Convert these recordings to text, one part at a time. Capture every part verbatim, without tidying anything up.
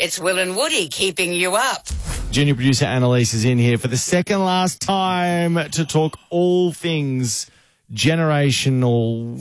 It's Will and Woody keeping you up. Junior producer Annalise is in here for the second last time to talk all things generational.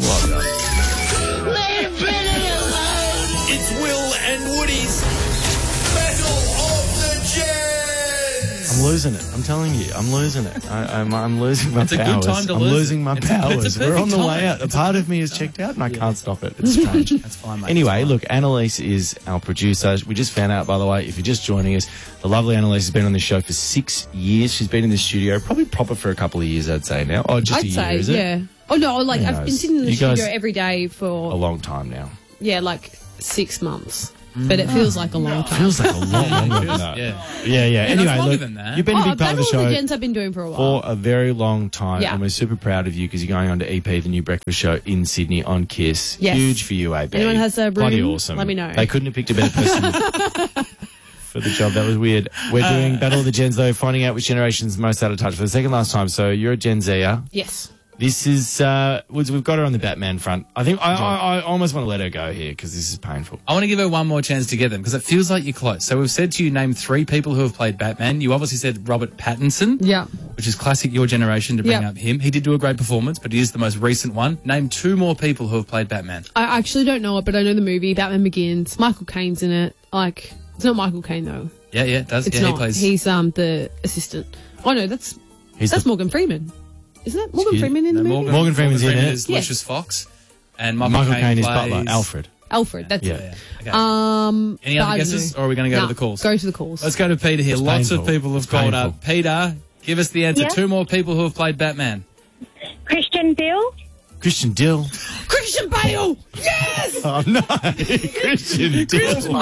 It's Will and Woody's Battle of the Gens. I'm losing it. I'm telling you, I'm losing it. I, I'm, I'm losing my It's a good powers. time to I'm lose losing it. my It's a- powers. it's a We're on the perfect way time. out. A part of me is checked out, and I can't stop it. It's strange. That's fine, mate. Anyway, It's fine. look, Annalise is our producer. We just found out, by the way, if you're just joining us, the lovely Annalise has been on this show for six years. She's been in the studio, probably proper for a couple of years, I'd say now. Oh, just I'd a year, say, is it? yeah. Oh, no, like, Who I've knows? been sitting in the You guys- studio every day A for, long time now. yeah, like six months. But it feels like a long time. Feels like a lot longer than that. Yeah. Yeah, yeah. that's Anyway, longer look, than that. you've been a Oh, big part of the Battle show the Gens I've been doing for a while. for a very long time, Yeah. and we're super proud of you because you're going on to E P, the new breakfast show in Sydney on KISS. Yes. Huge for you, A B. Anyone has a room, Bloody awesome. let me know. They couldn't have picked a better person for the job. That was weird. We're doing Battle of the Gens, though, finding out which generation's most out of touch for the second last time. So you're a Gen Zer. Yes. This is, uh, we've got her on the Batman front. I think I, I, I almost want to let her go here because this is painful. I want to give her one more chance to get them because it feels like you're close. So we've said to you, name three people who have played Batman. You obviously said Robert Pattinson. Yeah. Which is classic your generation to bring Yep. up him. He did do a great performance, but he is the most recent one. Name two more people who have played Batman. I actually don't know it, but I know the movie Batman Begins. Michael Caine's in it. Like, it's not Michael Caine though. Yeah, yeah, it does. It's yeah, not. he plays. He's um the assistant. Oh no, that's He's that's the- Morgan Freeman. Isn't that Morgan Excuse- Freeman in No, the movie? Morgan, Morgan Freeman's in Freeman it. is Yes. Lucius Fox, and Michael, Michael Caine Caine is plays Butler, Alfred. Alfred. That's Yeah. it. Yeah. Okay. Um. Any but other I don't guesses, know. or are we going to go Nah, to the calls? Go to the calls. Let's go to Peter here. It's Lots painful. of people have It's called painful. up. Peter, give us the answer. Yeah? Two more people who have played Batman. Christian Bale. Christian Dill. Christian Bale. Yes. Oh, no. Christian Dill.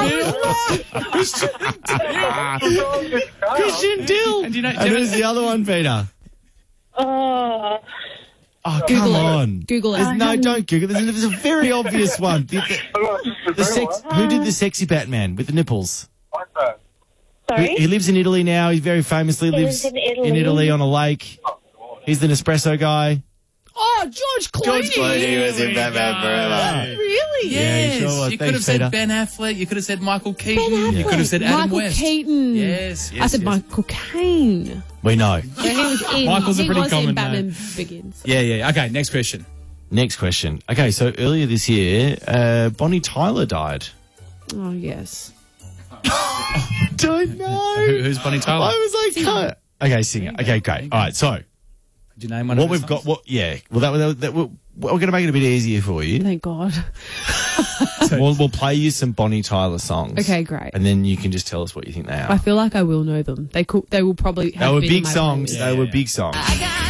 Christian Dill. And do you know- And do you know- who's the other one, Peter? Oh, Oh, Google come it. on. Google it. There's no, don't Google it. There's, there's a very obvious one. The, the, the sex, who did the sexy Batman with the nipples? sorry. He, he lives in Italy now. He very famously lives lives in Italy. on a lake. He's the Nespresso guy. Oh, George Clooney. was in Batman Forever. Really? Yeah, he sure was. You could Thanks, have said Peter. Ben Affleck. You could have said Michael Keaton. Ben You could have said Adam Michael West. Keaton. Yes, yes, I said yes. Michael Caine. We know. Yeah, he was in. Michael's a he pretty was common in Batman name. Begins. Yeah, yeah. Okay, next question. Next question. Okay, so earlier this year, uh, Bonnie Tyler died. Oh yes. Don't know. Who, who's Bonnie Tyler? I was like, huh. Okay, singer. Okay, great. All right, so Did you name one what of her we've got, songs? what, yeah, well, that, that, that we're, we're going to make it a bit easier for you. Thank God. We'll, we'll play you some Bonnie Tyler songs. Okay, great. And then you can just tell us what you think they are. I feel like I will know them. They could. They will probably. They Have were been in big my songs. playlist. They were big songs. I got